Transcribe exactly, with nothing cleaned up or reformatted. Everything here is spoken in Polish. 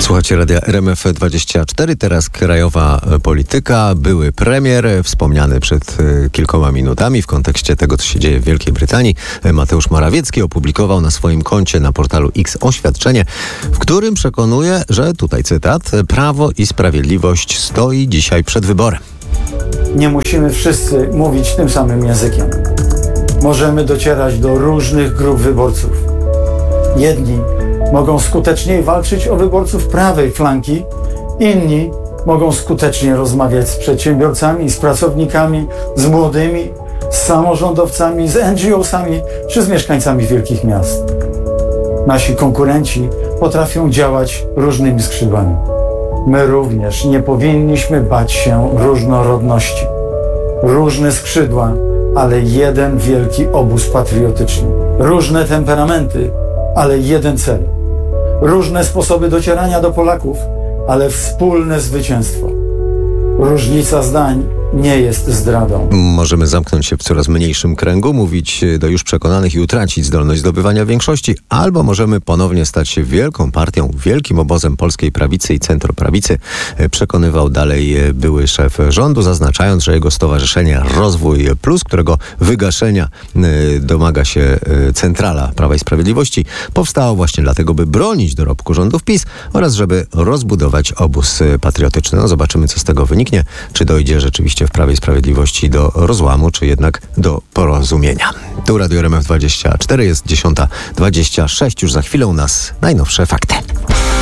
Słuchajcie Radia R M F dwadzieścia cztery, teraz krajowa polityka. Były premier, wspomniany przed kilkoma minutami w kontekście tego, co się dzieje w Wielkiej Brytanii. Mateusz Morawiecki opublikował na swoim koncie na portalu X oświadczenie, w którym przekonuje, że, tutaj cytat, Prawo i Sprawiedliwość stoi dzisiaj przed wyborem. Nie musimy wszyscy mówić tym samym językiem. Możemy docierać do różnych grup wyborców. Jedni mogą skuteczniej walczyć o wyborców prawej flanki, inni mogą skutecznie rozmawiać z przedsiębiorcami, z pracownikami, z młodymi, z samorządowcami, z N G O sami czy z mieszkańcami wielkich miast. Nasi konkurenci potrafią działać różnymi skrzydłami. My również nie powinniśmy bać się różnorodności. Różne skrzydła, ale jeden wielki obóz patriotyczny. Różne temperamenty, ale jeden cel. Różne sposoby docierania do Polaków, ale wspólne zwycięstwo. Różnica zdań nie jest zdradą. Możemy zamknąć się w coraz mniejszym kręgu, mówić do już przekonanych i utracić zdolność zdobywania większości, albo możemy ponownie stać się wielką partią, wielkim obozem polskiej prawicy i centroprawicy, przekonywał dalej były szef rządu, zaznaczając, że jego stowarzyszenie Rozwój Plus, którego wygaszenia domaga się centrala Prawa i Sprawiedliwości, powstało właśnie dlatego, by bronić dorobku rządów PiS oraz żeby rozbudować obóz patriotyczny. No zobaczymy, co z tego wyniknie. Czy dojdzie rzeczywiście w Prawie i Sprawiedliwości do rozłamu, czy jednak do porozumienia. Tu Radio R M F dwadzieścia cztery, jest dziesiąta dwadzieścia sześć. Już za chwilę u nas najnowsze fakty.